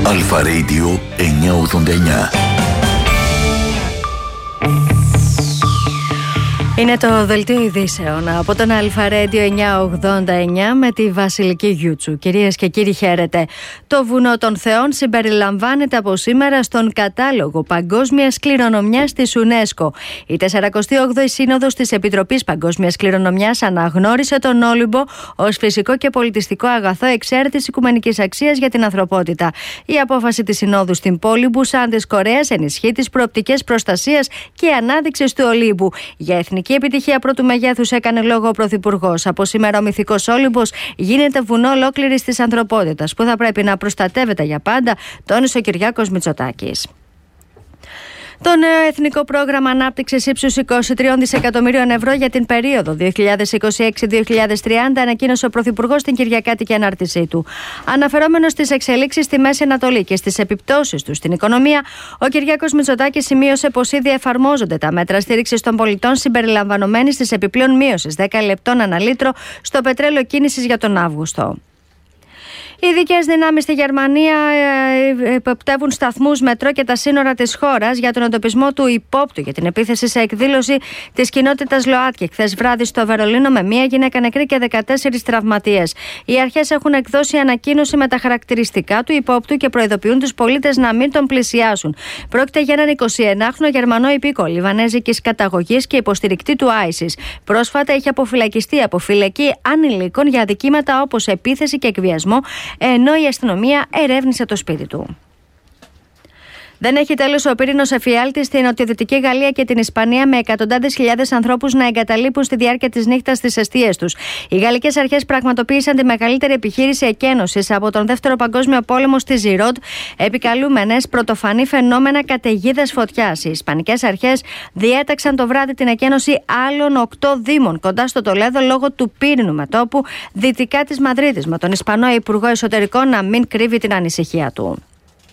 Αλφα Radio 989. Είναι το δελτίο ειδήσεων από τον Αλφα Radio 989 με τη Βασιλική Γιούτσου. Κυρίες και κύριοι, χαίρετε. Το Βουνό των Θεών συμπεριλαμβάνεται από σήμερα στον κατάλογο Παγκόσμιας Κληρονομιάς της UNESCO. Η 48η Σύνοδος της Επιτροπής Παγκόσμιας Κληρονομιάς αναγνώρισε τον Όλυμπο ως φυσικό και πολιτιστικό αγαθό εξαίρετης οικουμενικής αξίας για την ανθρωπότητα. Η απόφαση της Συνόδου στην πόλη Μπουσάν της Κορέας ενισχύει τις προοπτικές προστασίας και ανάδειξης του Ολύμπου. Για εθνική επιτυχία πρώτου μεγέθους έκανε λόγο ο Πρωθυπουργός. Από σήμερα ο μυθικός Όλυμπος γίνεται βουνό ολόκληρης της ανθρωπότητας που θα πρέπει να προστατεύεται για πάντα, τόνισε ο Κυριάκος Μητσοτάκης. Το νέο Εθνικό Πρόγραμμα Ανάπτυξης ύψους 23 δισεκατομμυρίων ευρώ για την περίοδο 2026-2030 ανακοίνωσε ο Πρωθυπουργός στην Κυριακάτικη ανάρτησή του. Αναφερόμενος στις εξελίξεις στη Μέση Ανατολή και στις επιπτώσεις του στην οικονομία, ο Κυριάκος Μητσοτάκης σημείωσε πως ήδη εφαρμόζονται τα μέτρα στήριξης των πολιτών συμπεριλαμβανομένης της επιπλέον μείωσης 10 λεπτών ανά λίτρο στο πετρέλαιο κίνησης για τον Αύγουστο. Οι ειδικές δυνάμεις στη Γερμανία υποπτεύουν σταθμούς μετρό και τα σύνορα της χώρας για τον εντοπισμό του υπόπτου για την επίθεση σε εκδήλωση της κοινότητας ΛΟΑΤΚΙ χθες βράδυ στο Βερολίνο με μία γυναίκα νεκρή και 14 τραυματίες. Οι αρχές έχουν εκδώσει ανακοίνωση με τα χαρακτηριστικά του υπόπτου και προειδοποιούν τους πολίτες να μην τον πλησιάσουν. Πρόκειται για έναν 21χρονο Γερμανό υπήκο λιβανέζικης καταγωγής και υποστηρικτή του ISIS. Πρόσφατα είχε αποφυλακιστεί από φυλακή ανηλίκων για αδικήματα όπως επίθεση και εκβιασμό, ενώ η αστυνομία ερεύνησε το σπίτι του. Δεν έχει τέλος ο πύρινος εφιάλτης στην νοτιοδυτική Γαλλία και την Ισπανία, με εκατοντάδες χιλιάδες ανθρώπους να εγκαταλείπουν στη διάρκεια της νύχτας τις εστίες τους. Οι γαλλικές αρχές πραγματοποίησαν τη μεγαλύτερη επιχείρηση εκένωσης από τον Δεύτερο Παγκόσμιο Πόλεμο στη Ζιρόντ, επικαλούμενες πρωτοφανή φαινόμενα καταιγίδας φωτιάς. Οι ισπανικές αρχές διέταξαν το βράδυ την εκένωση άλλων 8 δήμων κοντά στο Τολέδο λόγω του πύρινου μετώπου δυτικά της Μαδρίτης, με τον Ισπανό Υπουργό Εσωτερικών να μην κρύβει την ανησυχία του.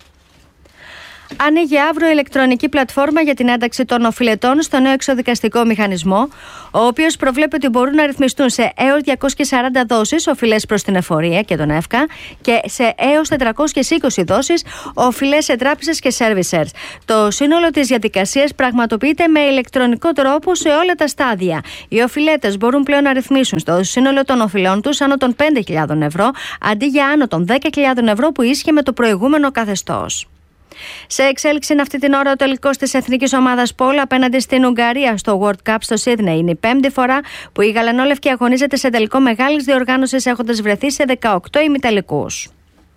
Ανοίγει αύριο ηλεκτρονική πλατφόρμα για την ένταξη των οφειλετών στο νέο εξοδικαστικό μηχανισμό, ο οποίος προβλέπει ότι μπορούν να ρυθμιστούν σε έως 240 δόσεις οφειλές προς την εφορία και τον ΕΦΚΑ και σε έως 420 δόσεις οφειλές σε τράπεζες και servicers. Το σύνολο της διαδικασίας πραγματοποιείται με ηλεκτρονικό τρόπο σε όλα τα στάδια. Οι οφειλέτες μπορούν πλέον να ρυθμίσουν στο σύνολο των οφειλών τους άνω των 5.000 ευρώ, αντί για άνω των 10.000 ευρώ που ίσχυε με το προηγούμενο καθεστώς. Σε εξέλιξη είναι αυτή την ώρα ο τελικός της εθνικής ομάδας Πόλ απέναντι στην Ουγγαρία στο World Cup στο Σίδνεϊ. Είναι η πέμπτη φορά που η γαλανόλευκη αγωνίζεται σε τελικό μεγάλης διοργάνωσης, έχοντας βρεθεί σε 18 ημιτελικούς.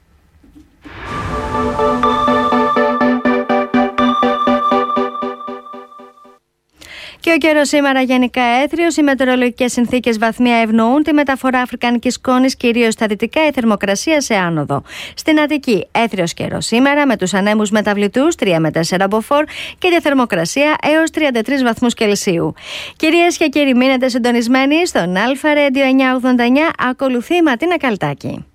Και ο καιρός σήμερα γενικά έθριος. Οι μετεωρολογικές συνθήκες βαθμία ευνοούν τη μεταφορά αφρικανικής σκόνης, κυρίως στα δυτικά, η θερμοκρασία σε άνοδο. Στην Αττική, έθριος καιρός σήμερα με τους ανέμους μεταβλητούς 3 με 4 μποφόρ και τη θερμοκρασία έως 33 βαθμούς Κελσίου. Κυρίες και κύριοι, μείνετε συντονισμένοι στον Αλφα Radio 989. Ακολουθεί η Ματίνα Καλτάκη.